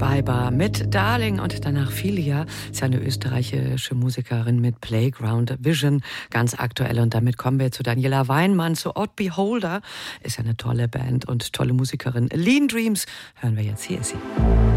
Beiber mit Darling und danach Filia. Ist ja eine österreichische Musikerin mit Playground Vision, ganz aktuell. Und damit kommen wir zu Daniela Weinmann, zu Odd Beholder. Ist ja eine tolle Band und tolle Musikerin. Lean Dreams hören wir jetzt. Hier ist sie.